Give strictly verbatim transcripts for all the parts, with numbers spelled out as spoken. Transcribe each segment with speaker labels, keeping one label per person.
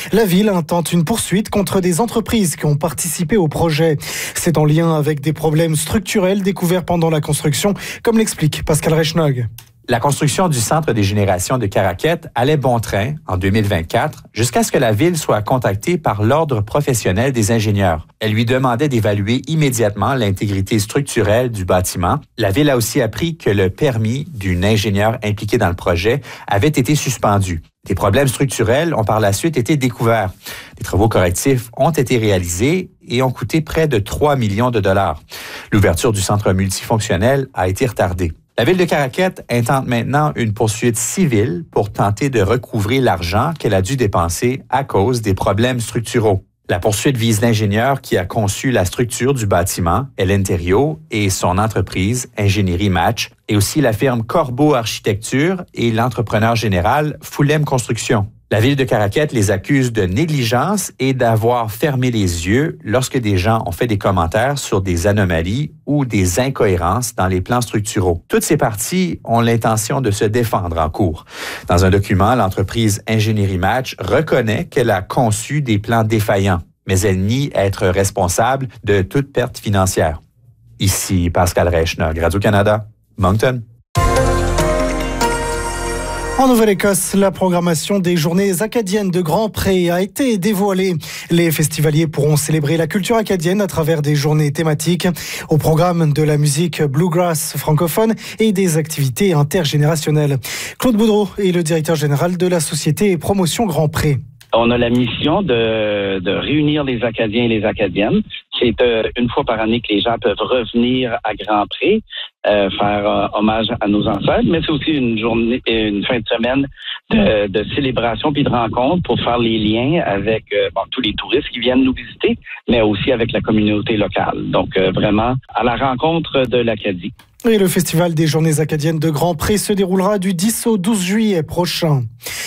Speaker 1: La ville intente une poursuite contre des entreprises qui ont participé au projet. C'est en lien avec des problèmes structurels découverts pendant la construction, comme l'explique Pascal Rechnog.
Speaker 2: La construction du centre des générations de Caraquet allait bon train en deux mille vingt-quatre jusqu'à ce que la ville soit contactée par l'Ordre professionnel des ingénieurs. Elle lui demandait d'évaluer immédiatement l'intégrité structurelle du bâtiment. La ville a aussi appris que le permis d'une ingénieure impliquée dans le projet avait été suspendu. Des problèmes structurels ont par la suite été découverts. Des travaux correctifs ont été réalisés et ont coûté près de trois millions de dollars. L'ouverture du centre multifonctionnel a été retardée. La ville de Caraquet intente maintenant une poursuite civile pour tenter de recouvrer l'argent qu'elle a dû dépenser à cause des problèmes structuraux. La poursuite vise l'ingénieur qui a conçu la structure du bâtiment, Hélène Thériault, et son entreprise, Ingénierie Match, et aussi la firme Corbeau Architecture et l'entrepreneur général Foulem Construction. La ville de Caraquet les accuse de négligence et d'avoir fermé les yeux lorsque des gens ont fait des commentaires sur des anomalies ou des incohérences dans les plans structuraux. Toutes ces parties ont l'intention de se défendre en cours. Dans un document, l'entreprise Ingénierie Match reconnaît qu'elle a conçu des plans défaillants, mais elle nie être responsable de toute perte financière. Ici Pascal Rechnog, Radio-Canada, Moncton.
Speaker 1: En Nouvelle-Écosse, la programmation des Journées acadiennes de Grand Pré a été dévoilée. Les festivaliers pourront célébrer la culture acadienne à travers des journées thématiques. Au programme de la musique bluegrass francophone et des activités intergénérationnelles. Claude Boudreau est le directeur général de la société Promotion Grand Pré.
Speaker 3: On a la mission de, de réunir les Acadiens et les Acadiennes. C'est euh, une fois par année que les gens peuvent revenir à Grand Pré, euh, faire euh, hommage à nos ancêtres, mais c'est aussi une journée, une fin de semaine de, de célébration puis de rencontre pour faire les liens avec euh, bon, tous les touristes qui viennent nous visiter, mais aussi avec la communauté locale. Donc euh, vraiment à la rencontre de l'Acadie.
Speaker 1: Et le Festival des Journées acadiennes de Grand Pré se déroulera du dix au douze juillet prochain.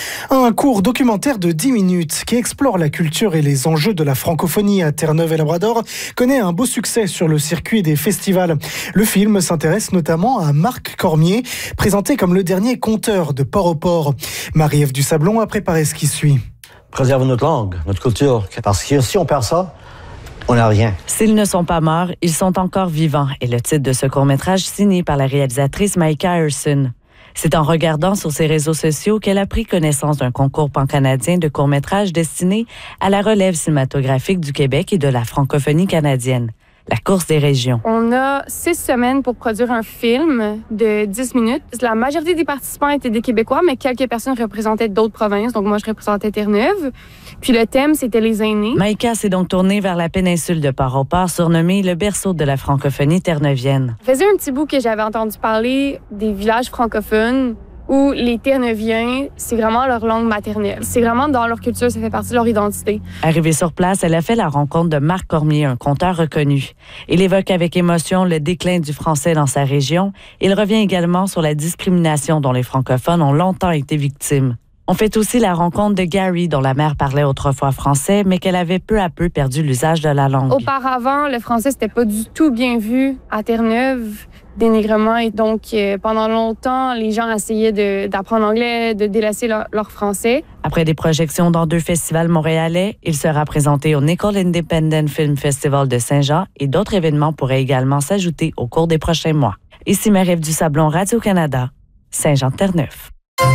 Speaker 1: Un court documentaire de dix minutes qui explore la culture et les enjeux de la francophonie à Terre-Neuve et Labrador connaît un beau succès sur le circuit des festivals. Le film s'intéresse notamment à Marc Cormier, présenté comme le dernier conteur de Port-au-Port. Marie-Ève Dusablon a préparé ce qui suit.
Speaker 4: Préserver notre langue, notre culture, parce que si on perd ça, on n'a rien.
Speaker 5: S'ils ne sont pas morts, ils sont encore vivants, est le titre de ce court-métrage signé par la réalisatrice Maïka Herson. C'est en regardant sur ses réseaux sociaux qu'elle a pris connaissance d'un concours pan-canadien de court-métrage destiné à la relève cinématographique du Québec et de la francophonie canadienne. La course des régions.
Speaker 6: On a six semaines pour produire un film de dix minutes. La majorité des participants étaient des Québécois, mais quelques personnes représentaient d'autres provinces. Donc moi, je représentais Terre-Neuve. Puis le thème, c'était les aînés.
Speaker 5: Maïka s'est donc tournée vers la péninsule de Port-au-Port, surnommée le berceau de la francophonie terre-neuvienne.
Speaker 6: Ça faisait un petit bout que j'avais entendu parler des villages francophones où les Terre-Neuviens, c'est vraiment leur langue maternelle. C'est vraiment dans leur culture, ça fait partie de leur identité.
Speaker 5: Arrivée sur place, elle a fait la rencontre de Marc Cormier, un conteur reconnu. Il évoque avec émotion le déclin du français dans sa région. Il revient également sur la discrimination dont les francophones ont longtemps été victimes. On fait aussi la rencontre de Gary, dont la mère parlait autrefois français, mais qu'elle avait peu à peu perdu l'usage de la langue.
Speaker 6: Auparavant, le français, c'était pas du tout bien vu à Terre-Neuve. Dénigrement. Et donc, euh, pendant longtemps, les gens essayaient de, d'apprendre l'anglais, de délaisser leur, leur français.
Speaker 5: Après des projections dans deux festivals montréalais, il sera présenté au Nickel Independent Film Festival de Saint-Jean et d'autres événements pourraient également s'ajouter au cours des prochains mois. Ici Marie-Ève Dusablon, Radio-Canada, Saint-Jean-de-Terre-Neuve.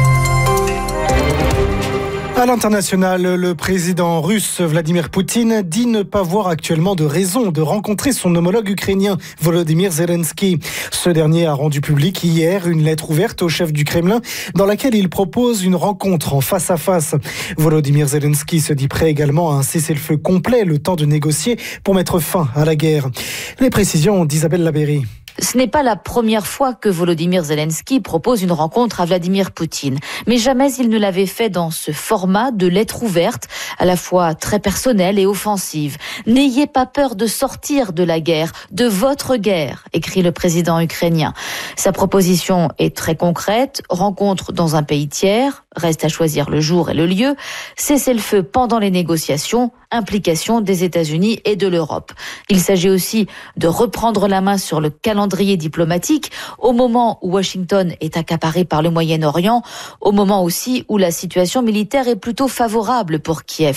Speaker 1: À l'international, le président russe Vladimir Poutine dit ne pas voir actuellement de raison de rencontrer son homologue ukrainien Volodymyr Zelensky. Ce dernier a rendu public hier une lettre ouverte au chef du Kremlin dans laquelle il propose une rencontre en face à face. Volodymyr Zelensky se dit prêt également à un cessez-le-feu complet, le temps de négocier pour mettre fin à la guerre. Les précisions d'Isabelle Labéry.
Speaker 7: Ce n'est pas la première fois que Volodymyr Zelensky propose une rencontre à Vladimir Poutine. Mais jamais il ne l'avait fait dans ce format de lettre ouverte, à la fois très personnelle et offensive. « N'ayez pas peur de sortir de la guerre, de votre guerre », écrit le président ukrainien. Sa proposition est très concrète, rencontre dans un pays tiers, reste à choisir le jour et le lieu, cessez-le-feu pendant les négociations, implication des États-Unis et de l'Europe. Il s'agit aussi de reprendre la main sur le calendrier diplomatique au moment où Washington est accaparé par le Moyen-Orient, au moment aussi où la situation militaire est plutôt favorable pour Kiev.